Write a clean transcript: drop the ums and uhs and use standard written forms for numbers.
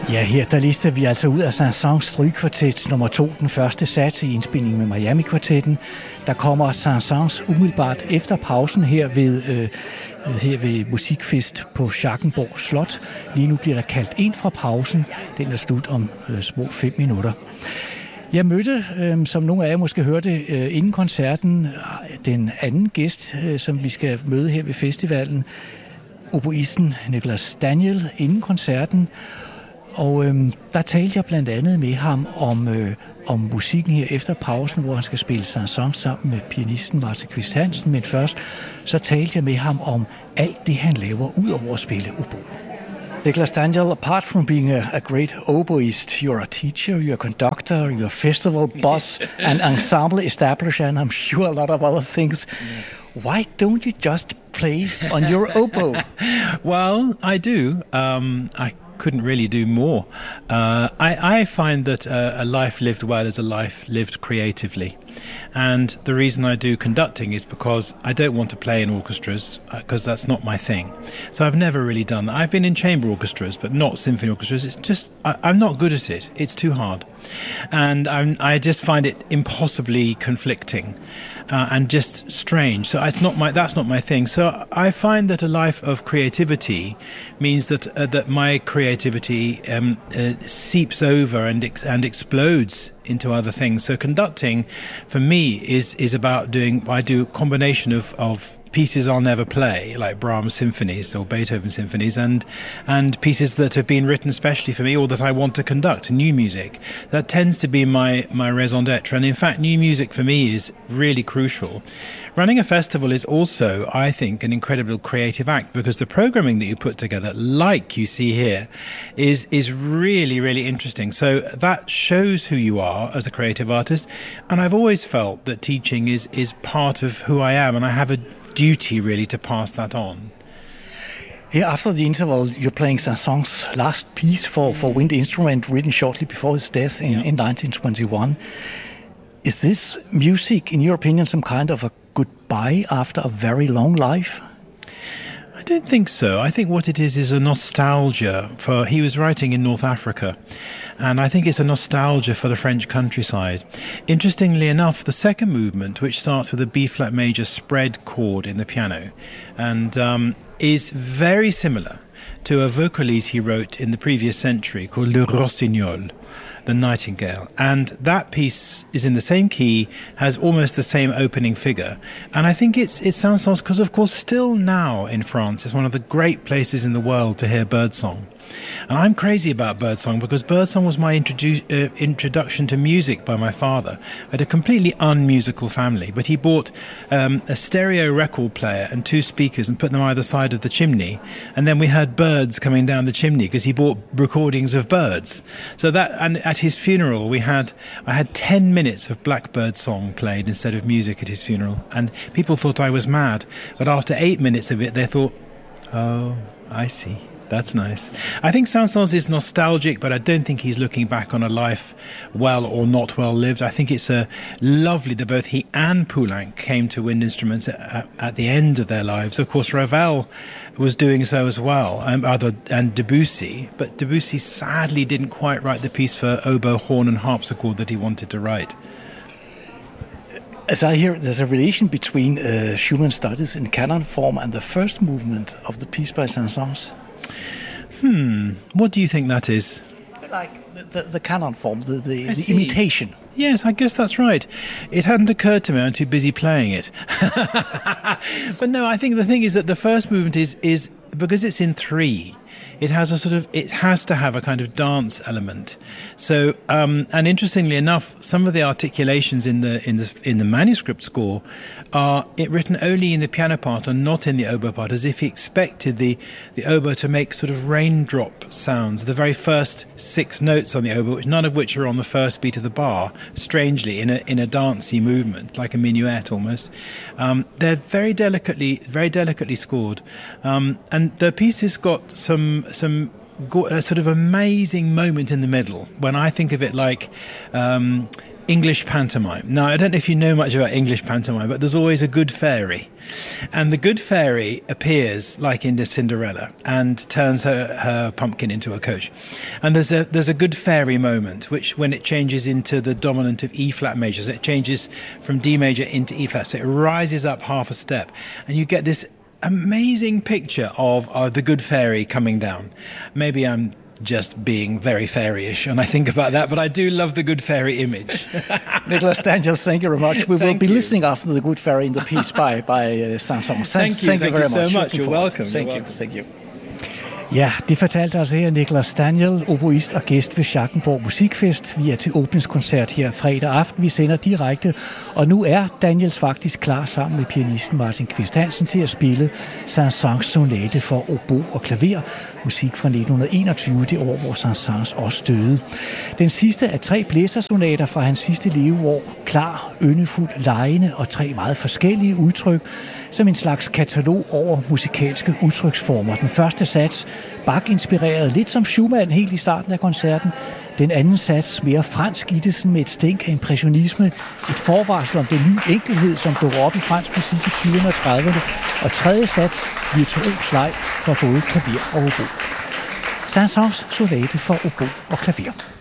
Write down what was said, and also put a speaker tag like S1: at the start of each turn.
S1: Ja, her der lister vi altså ud af Saint-Saëns strygekvartet nummer 2, den første sats i indspilningen med Miami-kvartetten. Der kommer Saint-Saëns umiddelbart efter pausen her ved musikfest på Schackenborg Slot. Lige nu bliver der kaldt ind fra pausen. Den er slut om små 5 minutter. Jeg mødte, som nogle af jer måske hørte inden koncerten, den anden gæst, som vi skal møde her ved festivalen, oboisten Nicholas Daniel, inden koncerten. Og der talte jeg blandt andet med ham om musikken her efter pausen, hvor han skal spille Saint-Saëns sammen med pianisten Martin Kvist Hansen. Men først så talte jeg med ham om alt det, han laver ud over at spille obo. Nicholas Daniel, apart from being a great oboist, you're a teacher, you're a conductor, you're a festival boss, an ensemble establisher, and I'm sure a lot of other things. Why don't you just play on your oboe?
S2: Well, I do. I couldn't really do more. I find that a life lived well is a life lived creatively. And the reason I do conducting is because I don't want to play in orchestras, because that's not my thing. So I've never really done that. I've been in chamber orchestras, but not symphony orchestras. It's just, I'm not good at it. It's too hard. And I just find it impossibly conflicting. And just strange. So that's not my thing. So I find that a life of creativity means that my creativity seeps over and explodes into other things. So conducting, for me, is about I do a combination of pieces I'll never play, like Brahms symphonies or Beethoven symphonies, and pieces that have been written especially for me or that I want to conduct, new music. That tends to be my raison d'etre. And in fact, new music for me is really crucial. Running a festival is also, I think, an incredible creative act, because the programming that you put together, like you see here, is really, really interesting. So that shows who you are as a creative artist. And I've always felt that teaching is part of who I am, and I have a duty really to pass that on.
S1: Here after the interval, you're playing Saint-Saëns' last piece for wind instrument, written shortly before his death in 1921. Is this music, in your opinion, some kind of a goodbye after a very long life?
S2: I don't think so. I think what it is a nostalgia for. He was writing in North Africa, and I think it's a nostalgia for the French countryside. Interestingly enough, the second movement, which starts with a B-flat major spread chord in the piano, and is very similar to a vocalise he wrote in the previous century called Le Rossignol, the Nightingale. And that piece is in the same key, has almost the same opening figure. And I think it sounds nice because, of course, still now in France, it's one of the great places in the world to hear birdsong. And I'm crazy about birdsong because birdsong was my introduction to music by my father. I had a completely unmusical family, but he bought a stereo record player and 2 speakers and put them either side of the chimney. And then we heard birds coming down the chimney because he bought recordings of birds. So that, and at his funeral, I had 10 minutes of blackbird song played instead of music at his funeral. And people thought I was mad. But after 8 minutes of it, they thought, oh, I see. That's nice. I think Saint-Saëns is nostalgic, but I don't think he's looking back on a life well or not well lived. I think it's a lovely that both he and Poulenc came to wind instruments at the end of their lives. Of course, Ravel was doing so as well, and Debussy. But Debussy sadly didn't quite write the piece for oboe, horn and harpsichord that he wanted to write.
S1: As I hear, there's a relation between Schumann studies in canon form and the first movement of the piece by Saint-Saëns.
S2: What do you think that is?
S1: Like the canon form, the imitation.
S2: Yes, I guess that's right. It hadn't occurred to me. I'm too busy playing it. But no, I think the thing is that the first movement is because it's in 3. It has to have a kind of dance element. So, and interestingly enough, some of the articulations in the manuscript score are written only in the piano part and not in the oboe part, as if he expected the oboe to make sort of raindrop sounds. The very first 6 notes on the oboe, none of which are on the first beat of the bar. Strangely, in a dancey movement, like a minuet almost. They're very delicately scored, and the piece has got some sort of amazing moment in the middle. When I think of it like English pantomime. Now, I don't know if you know much about English pantomime, but there's always a good fairy. And the good fairy appears, like in the Cinderella, and turns her pumpkin into a coach. And there's a good fairy moment, which when it changes into the dominant of E-flat major, so it changes from D major into E-flat, so it rises up half a step. And you get this amazing picture of the good fairy coming down. Maybe I'm just being very fairy-ish, and I think about that, but I do love the good fairy image.
S1: Nicholas Daniels, thank you very much. We will be listening after the good fairy in the piece by Saint-Saëns.
S2: Thank you very much.
S1: So
S2: much. You're welcome.
S1: Thank you. Ja, det fortalte altså her Nicholas Daniel, oboist og gæst ved Schackenborg Musikfest. Vi er til åbningskoncert her fredag aften. Vi sender direkte, og nu er Daniels faktisk klar sammen med pianisten Martin Kvist Hansen til at spille Saint-Saëns sonate for obo og klaver. Musik fra 1921, det år, hvor Saint-Saëns også døde. Den sidste af 3 blæsersonater fra hans sidste leveår. Klar, yndefuld, legende og 3 meget forskellige udtryk, som en slags katalog over musikalske udtryksformer. Den første sats, Bach-inspireret, lidt som Schumann helt i starten af koncerten. Den anden sats, mere fransk Gittesen med et stænk af impressionisme. Et forvarsel om den nye enkelhed, som dukker op i fransk musik i 20'erne og 30'erne. Og tredje sats, virtuos leg for både klaver og obo. Saint-Saëns sonate for obo og klaver.